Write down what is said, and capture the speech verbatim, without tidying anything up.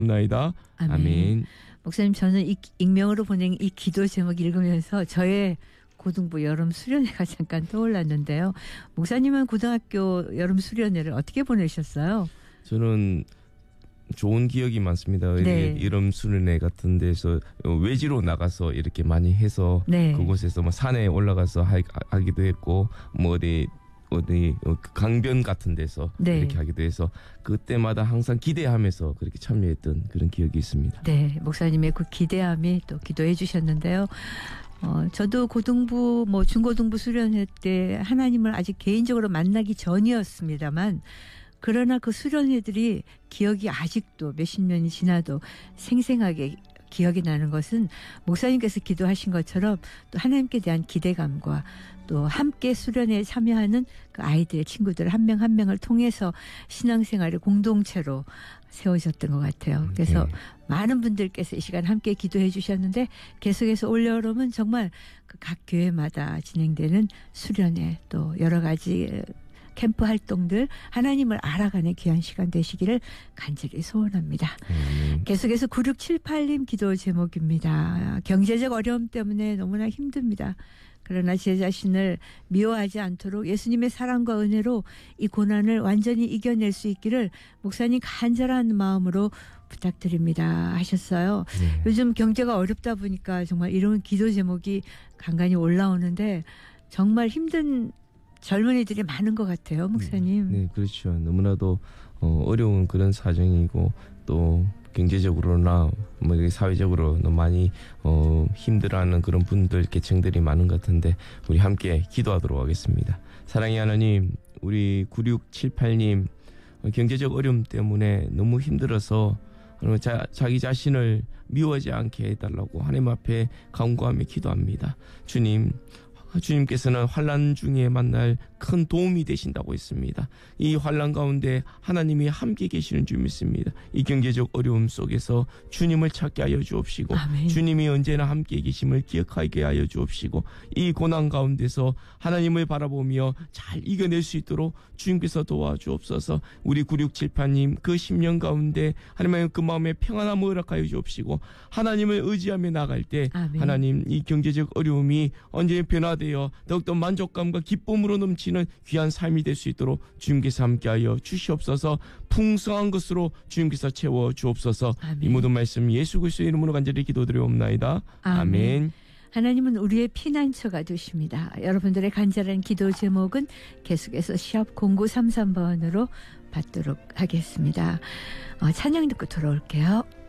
나이다. 아멘. 아멘. 목사님, 저는 이 익명으로 보낸 이 기도 제목 읽으면서 저의 고등부 여름 수련회가 잠깐 떠올랐는데요. 목사님은 고등학교 여름 수련회를 어떻게 보내셨어요? 저는 좋은 기억이 많습니다. 네. 여름 수련회 같은 데서 외지로 나가서 이렇게 많이 해서 네. 그곳에서 뭐 산에 올라가서 하, 하기도 했고 뭐 어디 어디 강변 같은 데서 네. 이렇게 하기도 해서 그때마다 항상 기대하면서 그렇게 참여했던 그런 기억이 있습니다. 네, 목사님의 그 기대함이 또 기도해 주셨는데요. 어, 저도 고등부 뭐 중고등부 수련회 때 하나님을 아직 개인적으로 만나기 전이었습니다만 그러나 그 수련회들이 기억이 아직도 몇십 년이 지나도 생생하게 기억이 나는 것은 목사님께서 기도하신 것처럼 또 하나님께 대한 기대감과 또 함께 수련회에 참여하는 그 아이들의 친구들 한 명 한 명을 통해서 신앙생활의 공동체로 세워졌던 것 같아요. 그래서 네. 많은 분들께서 이 시간 함께 기도해 주셨는데 계속해서 올여름은 정말 그 각 교회마다 진행되는 수련회 또 여러 가지 캠프 활동들 하나님을 알아가는 귀한 시간 되시기를 간절히 소원합니다. 음. 계속해서 구육칠팔 님 기도 제목입니다. 경제적 어려움 때문에 너무나 힘듭니다. 그러나 제 자신을 미워하지 않도록 예수님의 사랑과 은혜로 이 고난을 완전히 이겨낼 수 있기를 목사님 간절한 마음으로 부탁드립니다 하셨어요. 네. 요즘 경제가 어렵다 보니까 정말 이런 기도 제목이 간간히 올라오는데 정말 힘든 젊은이들이 많은 것 같아요, 목사님. 네, 그렇죠. 너무나도 어, 어려운 그런 사정이고 또 경제적으로나 뭐 사회적으로 너무 많이 어, 힘들어하는 그런 분들 계층들이 많은 것 같은데 우리 함께 기도하도록 하겠습니다. 사랑의 하나님, 우리 구육칠팔 님 경제적 어려움 때문에 너무 힘들어서 자, 자기 자신을 미워하지 않게 해달라고 하나님 앞에 간구하며 기도합니다. 주님, 주님께서는 환난 중에 만날 큰 도움이 되신다고 했습니다. 이 환난 가운데 하나님이 함께 계시는 줄 믿습니다. 이 경제적 어려움 속에서 주님을 찾게 하여 주옵시고 아멘. 주님이 언제나 함께 계심을 기억하게 하여 주옵시고 이 고난 가운데서 하나님을 바라보며 잘 이겨낼 수 있도록 주님께서 도와주옵소서. 우리 구육칠팔 님 그 십 년 가운데 하나님의 그 마음에 평안함을 허락하여 주옵시고 하나님을 의지하며 나갈 때 아멘. 하나님 이 경제적 어려움이 언제 변화되어 더욱더 만족감과 기쁨으로 넘치는 귀한 삶이 될 수 있도록 주님께서 함께하여 주시옵소서. 풍성한 것으로 주님께서 채워 주옵소서. 아멘. 이 모든 말씀 예수 그리스도의 이름으로 간절히 기도드리옵나이다. 아멘. 아멘. 하나님은 우리의 피난처가 되십니다. 여러분들의 간절한 기도 제목은 계속해서 시합 공구삼삼 번으로 받도록 하겠습니다. 어, 찬양 듣고 돌아올게요.